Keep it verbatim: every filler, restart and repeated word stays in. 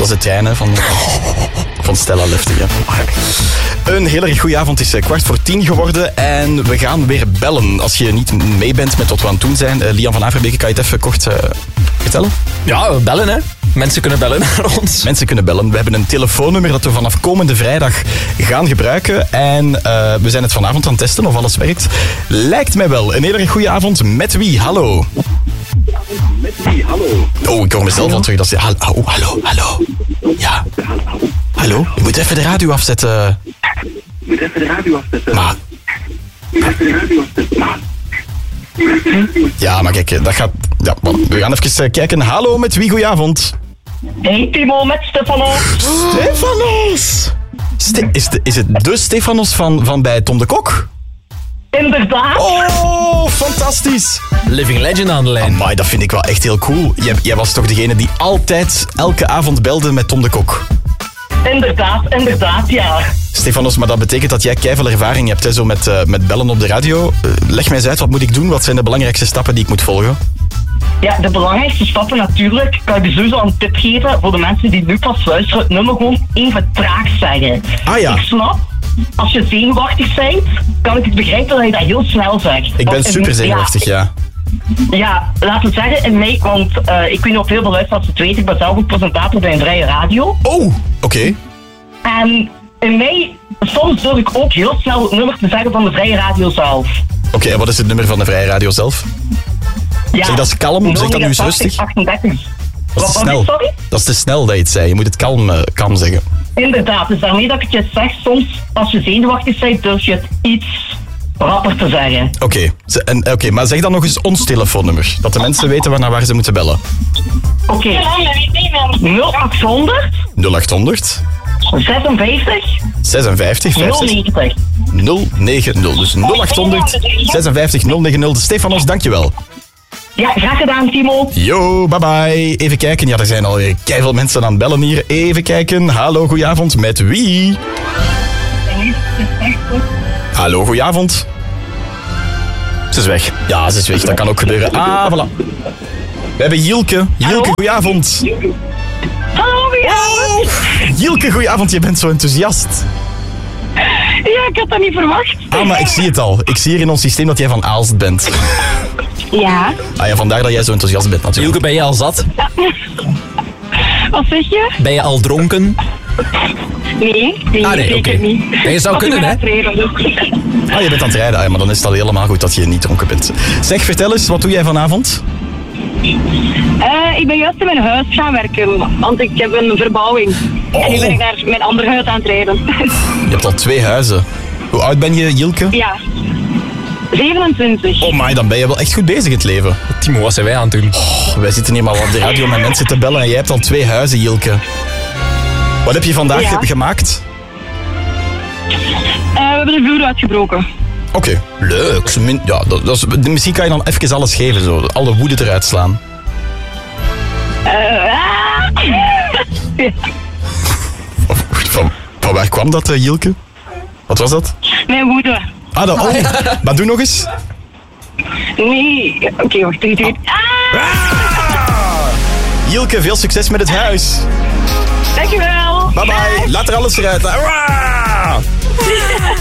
Dat is de trein hè, van, van Stella Leftig. Hè. Een hele erg goede avond. Het is kwart voor tien geworden en we gaan weer bellen. Als je niet mee bent met wat we aan het doen zijn. Uh, Lian van Averbeek, kan je het even kort uh, vertellen? Ja, bellen hè. Mensen kunnen bellen naar ons. Mensen kunnen bellen. We hebben een telefoonnummer dat we vanaf komende vrijdag gaan gebruiken. En uh, we zijn het vanavond aan het testen of alles werkt. Lijkt mij wel. Een hele erg goede avond. Met wie? Hallo. Met wie? Hallo. Oh, ik hoor mezelf al terug. Dat is, hallo, hallo, hallo. Ja. Hallo? Je moet even de radio afzetten. Je moet even de radio afzetten. Maar. Je moet even de radio afzetten. Maar. Ja, maar kijk, dat gaat... Ja, we gaan even kijken. Hallo, met wie? Goedenavond. Hey Timo, met Stefanos. Stefanos! Ste- is, de, is het de Stefanos van, van bij Tom de Kok? Inderdaad. Oh, fantastisch. Living legend aan de lijn. Amai, dat vind ik wel echt heel cool. Jij, jij was toch degene die altijd, elke avond belde met Tom de Kok? Inderdaad, inderdaad, ja. Stefanos, maar dat betekent dat jij keiveel ervaring hebt hè, zo met, uh, met bellen op de radio. Uh, leg mij eens uit, wat moet ik doen? Wat zijn de belangrijkste stappen die ik moet volgen? Ja, de belangrijkste stappen natuurlijk, kan ik je sowieso een tip geven voor de mensen die nu pas luisteren. Het nummer gewoon even traag zeggen. Ah ja. Ik snap, als je zenuwachtig bent, kan ik het begrijpen dat je dat heel snel zegt. Ik ben super zenuwachtig, ja. Ja, laten we zeggen, in mei, want uh, ik weet niet of heel veel luisteraars het weten, ik ben zelf ook presentator bij een vrije radio. Oh, oké. Okay. En in mei, soms durf ik ook heel snel het nummer te zeggen van de vrije radio zelf. Oké, okay, en wat is het nummer van de vrije radio zelf? Ja, zeg dat is kalm, zeg dat nu eens rustig. achtendertig. Dat is te Wat snel. Sorry? Dat is te snel dat je het zei. Je moet het kalm, uh, kalm zeggen. Inderdaad, dus daarmee dat ik het je zeg, soms als je zenuwachtig bent, durf je het iets rapper te zeggen. Oké, okay. okay, maar zeg dan nog eens ons telefoonnummer. Dat de mensen weten waar, naar waar ze moeten bellen. Oké, okay. nul achthonderd nul achthonderd zesenvijftig zesenvijftig nul negentig nul negentig. Dus nul achthonderd zesenvijftig nul negentig. Stefanos, dankjewel. Ja, graag gedaan, Timo. Yo, bye bye. Even kijken. Ja, er zijn alweer keiveel mensen aan het bellen hier. Even kijken. Hallo, goedenavond. Met wie? Hallo, goedenavond. Ze is weg. Ja, ze is weg. Dat kan ook gebeuren. Ah, voilà. We hebben Jielke. Jielke, goedenavond. Hallo, goedenavond. Oh, Jielke, goedenavond. Je bent zo enthousiast. Ja, ik had dat niet verwacht. Ah, maar ik zie het al. Ik zie hier in ons systeem dat jij van Aalst bent. Ja. Ah ja, vandaar dat jij zo enthousiast bent natuurlijk. Jielke, ben je al zat? Wat zeg je? Ben je al dronken? Nee, nee, ah, nee zeker okay. niet. Nee, je zou Als kunnen, hè? Ah, je bent aan het rijden. Ah, ja, maar dan is het al helemaal goed dat je niet dronken bent. Zeg, vertel eens, wat doe jij vanavond? Uh, ik ben juist in mijn huis gaan werken, want ik heb een verbouwing. Oh. En nu ben ik naar mijn andere huis aan het rijden. Je hebt al twee huizen. Hoe oud ben je, Jielke? Ja, zevenentwintig. Oh my, dan ben je wel echt goed bezig in het leven. Timo, wat zijn wij aan het doen? Oh, wij zitten hier maar op de radio met mensen te bellen en jij hebt al twee huizen, Jielke. Wat heb je vandaag ja. ge- gemaakt? Uh, we hebben de vloer uitgebroken. Oké, okay. Leuk. Ja, dat, dat is, misschien kan je dan even alles geven, zo. Alle woede eruit slaan. Uh, ah. van, van waar kwam dat, uh, Jielke? Wat was dat? Mijn woede. Ah, dat, oh. Maar doe nog eens. Nee, oké, okay, wacht. Wacht. Ah. Ah. Jielke, veel succes met het huis. Dankjewel. Bye bye. Laat er alles eruit. Ah.